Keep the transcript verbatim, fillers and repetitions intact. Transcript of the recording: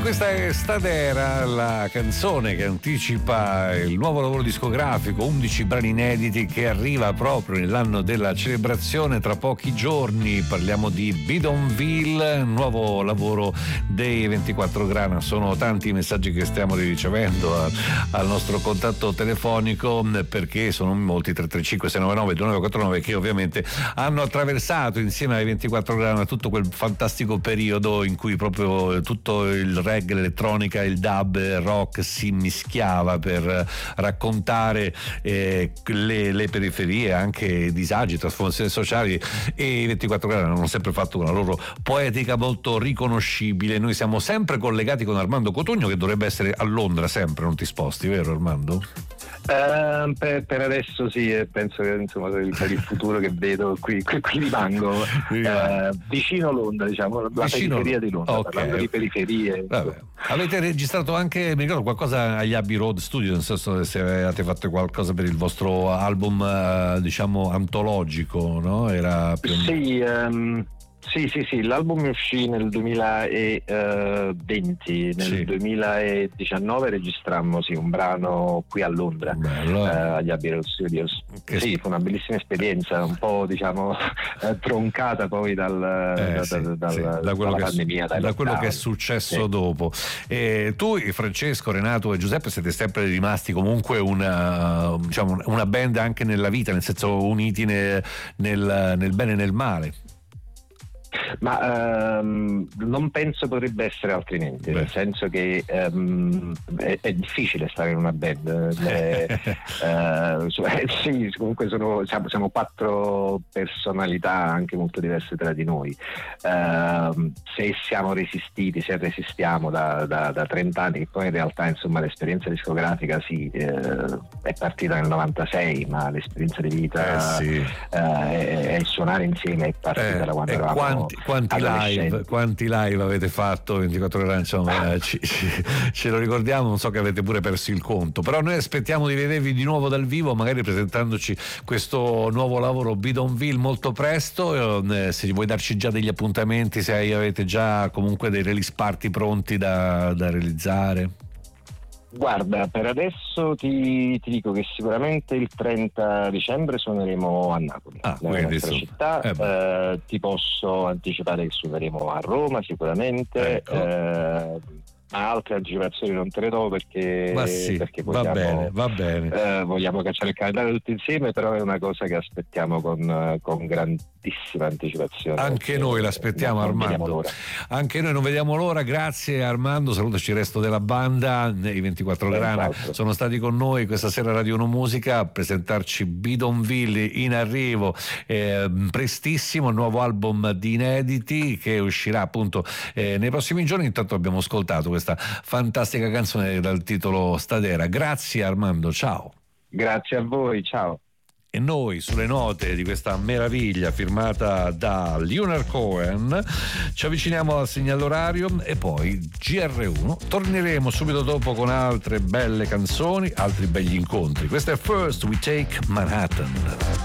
Questa è Stadera, la canzone che anticipa il nuovo lavoro discografico, undici brani inediti, che arriva proprio nell'anno della celebrazione tra pochi giorni. Parliamo di Bidonville, nuovo lavoro dei ventiquattro Grana. Sono tanti i messaggi che stiamo ricevendo a, al nostro contatto telefonico, perché sono molti, tre tre cinque sei nove nove due nove quattro nove, che ovviamente hanno attraversato insieme ai ventiquattro Grana tutto quel fantastico periodo in cui proprio tutto il reggae, l'elettronica, il dub, il rock si mischiava per raccontare eh, le, le periferie, anche disagi, trasformazioni sociali, e i ventiquattro Grana hanno sempre fatto una loro poetica molto riconoscibile. Noi siamo sempre collegati con Armando Cotugno, che dovrebbe essere a Londra sempre, non ti sposti, vero Armando? Uh, per, per adesso sì, penso che insomma per il, per il futuro che vedo qui, qui, qui rimango uh, vicino Londra, diciamo, la vicino... periferia di Londra, okay. Parlando di periferie. Vabbè. Avete registrato anche, mi ricordo, qualcosa agli Abbey Road Studio, nel senso se avete fatto qualcosa per il vostro album uh, diciamo antologico, no? Era più... Sì, um... Sì, sì, sì, l'album uscì nel duemilaventi, nel sì. duemiladiciannove registrammo sì, un brano qui a Londra, Bello, eh. eh, agli Abbey Road Studios. Che sì, fu una bellissima esperienza, un po' diciamo troncata poi dal, eh, da, sì, da, sì, dal, da quello dalla che pandemia, da quello che è successo sì. dopo. E tu, Francesco, Renato e Giuseppe, siete sempre rimasti comunque una, diciamo, una band anche nella vita, nel senso uniti nel, nel, nel bene e nel male. Ma um, non penso potrebbe essere altrimenti. Beh. Nel senso che um, è, è difficile stare in una band. Le, uh, sì, comunque sono, siamo, siamo quattro personalità anche molto diverse tra di noi. Uh, se siamo resistiti, se resistiamo da, da, da trenta anni, che poi in realtà insomma l'esperienza discografica sì, uh, è partita nel novantasei, ma l'esperienza di vita eh sì. uh, è, è il suonare insieme, è partita eh, da quando eravamo quanti, quanti live quanti live avete fatto ventiquattro ore, insomma, eh, ci, ci, ce lo ricordiamo, non so che avete pure perso il conto, però noi aspettiamo di vedervi di nuovo dal vivo, magari presentandoci questo nuovo lavoro Bidonville molto presto. Eh, se vuoi darci già degli appuntamenti, se avete già comunque dei release party pronti da, da realizzare. Guarda, per adesso ti, ti dico che sicuramente il trenta dicembre suoneremo a Napoli, ah, nella nostra so. città. Eh eh, ti posso anticipare che suoneremo a Roma sicuramente. Ecco. Eh, ma altre anticipazioni non te le do perché, ma sì, perché vogliamo, va bene, va bene. Eh, vogliamo cacciare il calendario tutti insieme, però è una cosa che aspettiamo con, con grandissima anticipazione. Anche noi l'aspettiamo, Armando. Anche noi non vediamo l'ora. Grazie Armando, salutaci il resto della banda. I ventiquattro Grana sono stati con noi questa sera a Radio Uno Musica a presentarci Bidonville, in arrivo eh, prestissimo, il nuovo album di inediti che uscirà appunto eh, nei prossimi giorni. Intanto abbiamo ascoltato questa fantastica canzone dal titolo Stadera. Grazie Armando, ciao. Grazie a voi, ciao. E noi, sulle note di questa meraviglia firmata da Leonard Cohen, ci avviciniamo al segnale orario e poi G R uno. Torneremo subito dopo con altre belle canzoni, altri begli incontri. Questa è First We Take Manhattan.